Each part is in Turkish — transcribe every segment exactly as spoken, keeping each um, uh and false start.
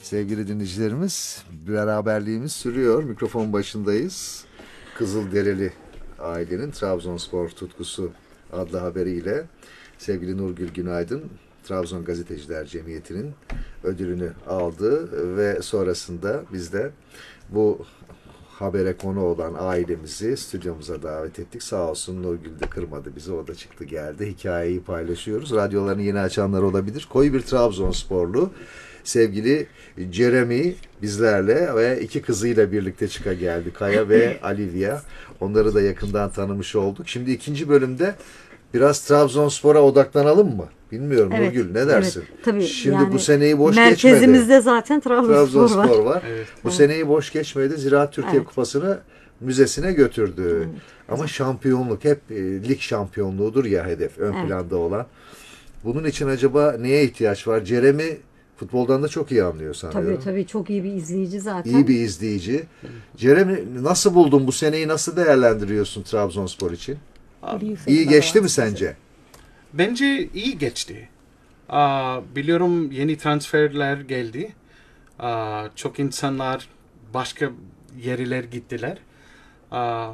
Sevgili dinleyicilerimiz, beraberliğimiz sürüyor. Mikrofon başındayız. Kızılderili ailenin Trabzonspor tutkusu adlı haberiyle sevgili Nurgül Günaydın, Trabzon Gazeteciler Cemiyeti'nin ödülünü aldı ve sonrasında biz de bu habere konu olan ailemizi stüdyomuza davet ettik. Sağ olsun Nurgül de kırmadı bizi. O da çıktı geldi. Hikayeyi paylaşıyoruz. Radyolarını yeni açanlar olabilir. Koyu bir Trabzonsporlu sevgili Jeremy bizlerle ve iki kızıyla birlikte çıka geldi. Kaya ve Alivia. Onları da yakından tanımış olduk. Şimdi ikinci bölümde biraz Trabzonspor'a odaklanalım mı? Bilmiyorum evet, Nurgül ne dersin? Evet, tabii. Şimdi yani bu seneyi boş geçmedi. Merkezimizde zaten Trabzonspor, Trabzonspor var. var. Evet. Bu evet. seneyi boş geçmedi. Ziraat Türkiye evet. Kupası'nı müzesine götürdü. Evet. Ama şampiyonluk hep e, lig şampiyonluğudur ya hedef ön evet. planda olan. Bunun için acaba neye ihtiyaç var? Jeremy futboldan da çok iyi anlıyor sanıyorum. Tabii tabii çok iyi bir izleyici zaten. İyi bir izleyici. Jeremy nasıl buldun bu seneyi, nasıl değerlendiriyorsun Trabzonspor için? Abi, iyi geçti mi sence? Bence iyi geçti. Aa, biliyorum yeni transferler geldi. Aa, çok insanlar başka yerler gittiler. Aa,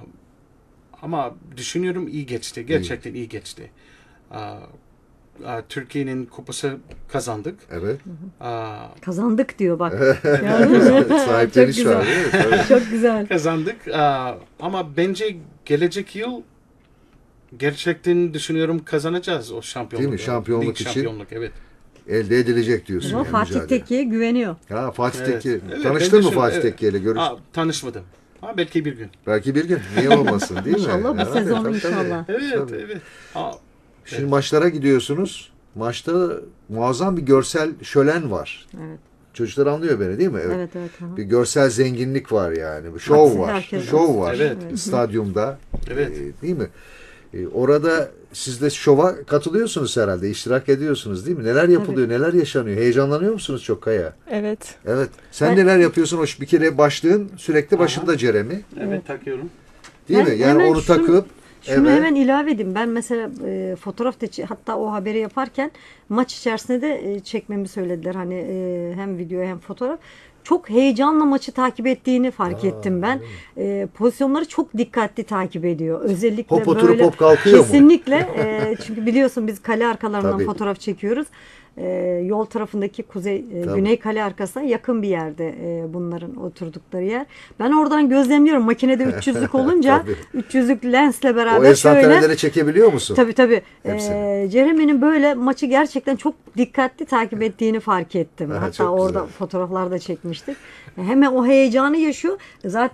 ama düşünüyorum iyi geçti. Gerçekten iyi, iyi geçti. Aa, Türkiye'nin kupası kazandık. Evet. Aa, kazandık diyor bak. Sahipleniş var. Çok güzel. Kazandık. Aa, ama bence gelecek yıl gerçekten düşünüyorum kazanacağız o şampiyonluk. Değil mi? Şampiyonluk Lig için şampiyonluk, evet. Elde edilecek diyorsun. Ama yani, Fatih Tekke'ye güveniyor. Ha, Fatih evet. Tekke. Evet, tanıştın mı Fatih evet. Tekke'yle? Görüş... Aa, tanışmadım. Ha, belki bir gün. Belki bir gün. Niye olmasın değil mi? İnşallah bu sezon tabii, inşallah. Evet, tabii. evet. Aa, Şimdi evet. maçlara gidiyorsunuz. Maçta muazzam bir görsel şölen var. Evet. Çocuklar anlıyor beni değil mi? Evet, evet. evet bir görsel zenginlik var yani. Bir şov var. Şov var. Evet. Stadyumda. Evet. E, değil mi? E, orada siz de şova katılıyorsunuz herhalde. İştirak ediyorsunuz değil mi? Neler yapılıyor? Evet. Neler yaşanıyor? Heyecanlanıyor musunuz çok Kaya? Evet. Evet. Sen ben... neler yapıyorsun? O bir kere başlığın sürekli başında Aha. Jeremy. Evet, evet takıyorum. Değil ben mi? Yani onu şunu... takıp Şunu evet. hemen ilave edeyim. Ben mesela e, fotoğraf da hatta o haberi yaparken maç içerisinde de e, çekmemi söylediler. Hani e, hem video hem fotoğraf. Çok heyecanla maçı takip ettiğini fark Aa, ettim ben. E, pozisyonları çok dikkatli takip ediyor. Özellikle hop, böyle oturup hop kalkıyor kesinlikle mu? e, çünkü biliyorsun biz kale arkalarından Tabii. fotoğraf çekiyoruz. E, yol tarafındaki kuzey e, güney kale arkasına yakın bir yerde e, bunların oturdukları yer. Ben oradan gözlemliyorum. Makinede üç yüzlük olunca üç yüzlük lensle beraber o enstantanelere şöyle çekebiliyor musun? Tabii tabii. E, Jeremy'nin böyle maçı gerçekten çok dikkatli takip ettiğini fark ettim. Aha, hatta orada güzel. Fotoğraflar da çekmiştik. Hemen o heyecanı yaşıyor. Zaten